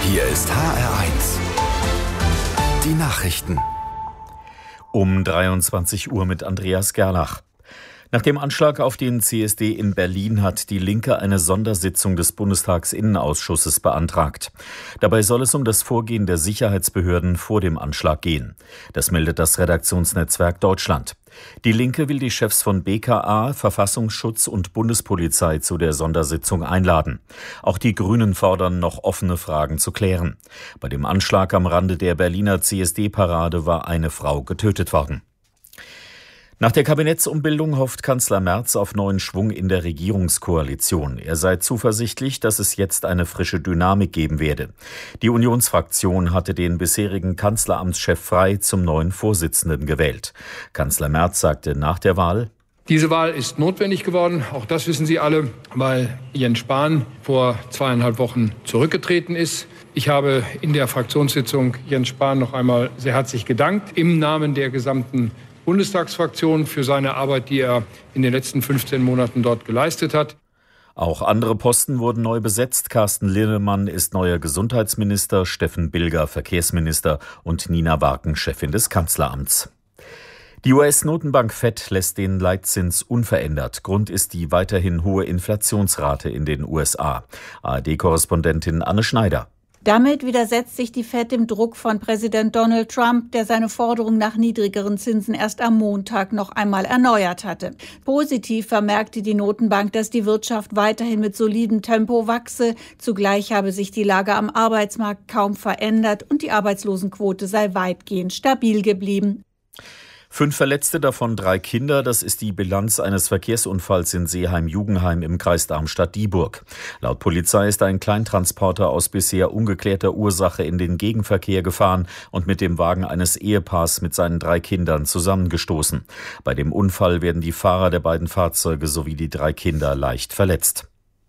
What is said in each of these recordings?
Hier ist HR1. Die Nachrichten. Um 23 Uhr mit Andreas Gerlach. Nach dem Anschlag auf den CSD in Berlin hat die Linke eine Sondersitzung des Bundestagsinnenausschusses beantragt. Dabei soll es um das Vorgehen der Sicherheitsbehörden vor dem Anschlag gehen. Das meldet das Redaktionsnetzwerk Deutschland. Die Linke will die Chefs von BKA, Verfassungsschutz und Bundespolizei zu der Sondersitzung einladen. Auch die Grünen fordern, noch offene Fragen zu klären. Bei dem Anschlag am Rande der Berliner CSD-Parade war eine Frau getötet worden. Nach der Kabinettsumbildung hofft Kanzler Merz auf neuen Schwung in der Regierungskoalition. Er sei zuversichtlich, dass es jetzt eine frische Dynamik geben werde. Die Unionsfraktion hatte den bisherigen Kanzleramtschef Frey zum neuen Vorsitzenden gewählt. Kanzler Merz sagte nach der Wahl: Diese Wahl ist notwendig geworden, auch das wissen Sie alle, weil Jens Spahn vor 2,5 Wochen zurückgetreten ist. Ich habe in der Fraktionssitzung Jens Spahn noch einmal sehr herzlich gedankt, im Namen der gesamten Bundestagsfraktion für seine Arbeit, die er in den letzten 15 Monaten dort geleistet hat. Auch andere Posten wurden neu besetzt. Carsten Linnemann ist neuer Gesundheitsminister, Steffen Bilger Verkehrsminister und Nina Warken Chefin des Kanzleramts. Die US-Notenbank Fed lässt den Leitzins unverändert. Grund ist die weiterhin hohe Inflationsrate in den USA. ARD-Korrespondentin Anne Schneider. Damit widersetzt sich die Fed dem Druck von Präsident Donald Trump, der seine Forderung nach niedrigeren Zinsen erst am Montag noch einmal erneuert hatte. Positiv vermerkte die Notenbank, dass die Wirtschaft weiterhin mit solidem Tempo wachse. Zugleich habe sich die Lage am Arbeitsmarkt kaum verändert und die Arbeitslosenquote sei weitgehend stabil geblieben. 5 Verletzte, davon 3 Kinder. Das ist die Bilanz eines Verkehrsunfalls in Seeheim-Jugenheim im Kreis Darmstadt-Dieburg. Laut Polizei ist ein Kleintransporter aus bisher ungeklärter Ursache in den Gegenverkehr gefahren und mit dem Wagen eines Ehepaars mit seinen 3 Kindern zusammengestoßen. Bei dem Unfall werden die Fahrer der beiden Fahrzeuge sowie die 3 Kinder leicht verletzt.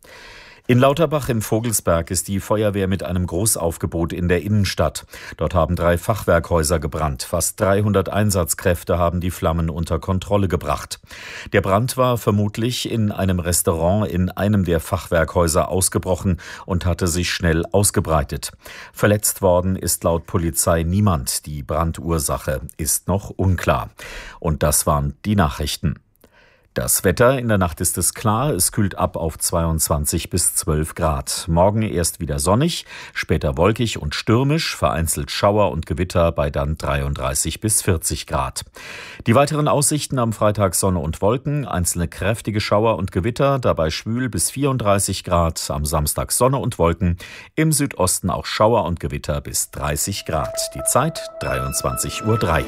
In Lauterbach im Vogelsberg ist die Feuerwehr mit einem Großaufgebot in der Innenstadt. Dort haben 3 Fachwerkhäuser gebrannt. Fast 300 Einsatzkräfte haben die Flammen unter Kontrolle gebracht. Der Brand war vermutlich in einem Restaurant in einem der Fachwerkhäuser ausgebrochen und hatte sich schnell ausgebreitet. Verletzt worden ist laut Polizei niemand. Die Brandursache ist noch unklar. Und das waren die Nachrichten. Das Wetter: in der Nacht ist es klar, es kühlt ab auf 22 bis 12 Grad. Morgen erst wieder sonnig, später wolkig und stürmisch, vereinzelt Schauer und Gewitter bei dann 33 bis 40 Grad. Die weiteren Aussichten: am Freitag Sonne und Wolken, einzelne kräftige Schauer und Gewitter, dabei schwül bis 34 Grad. Am Samstag Sonne und Wolken, im Südosten auch Schauer und Gewitter bis 30 Grad. Die Zeit 23:03 Uhr.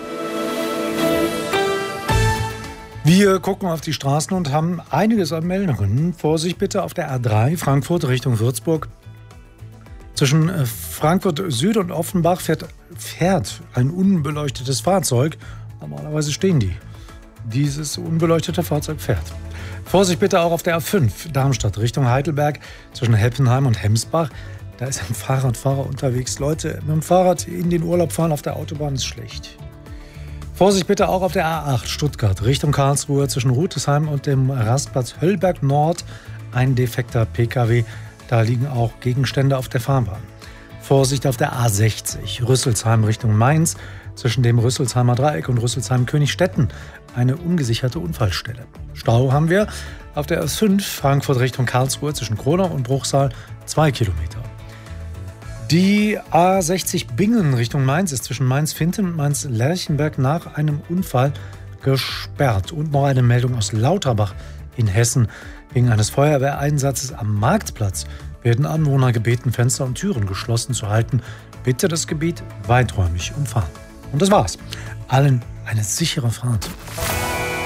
Wir gucken auf die Straßen und haben einiges an Meldungen. Vorsicht bitte auf der A3 Frankfurt Richtung Würzburg. Zwischen Frankfurt Süd und Offenbach fährt ein unbeleuchtetes Fahrzeug. Normalerweise stehen die. Dieses unbeleuchtete Fahrzeug fährt. Vorsicht bitte auch auf der A5 Darmstadt Richtung Heidelberg. Zwischen Heppenheim und Hemsbach. Da ist ein Fahrradfahrer unterwegs. Leute, mit dem Fahrrad in den Urlaub fahren auf der Autobahn ist schlecht. Vorsicht bitte auch auf der A8 Stuttgart Richtung Karlsruhe zwischen Rütesheim und dem Rastplatz Höllberg Nord. Ein defekter Pkw, da liegen auch Gegenstände auf der Fahrbahn. Vorsicht auf der A60 Rüsselsheim Richtung Mainz zwischen dem Rüsselsheimer Dreieck und Rüsselsheim-Königstetten. Eine ungesicherte Unfallstelle. Stau haben wir auf der A5 Frankfurt Richtung Karlsruhe zwischen Kronau und Bruchsal 2 Kilometer. Die A60 Bingen Richtung Mainz ist zwischen Mainz-Finthen und Mainz-Lerchenberg nach einem Unfall gesperrt. Und noch eine Meldung aus Lauterbach in Hessen. Wegen eines Feuerwehreinsatzes am Marktplatz werden Anwohner gebeten, Fenster und Türen geschlossen zu halten. Bitte das Gebiet weiträumig umfahren. Und das war's. Allen eine sichere Fahrt.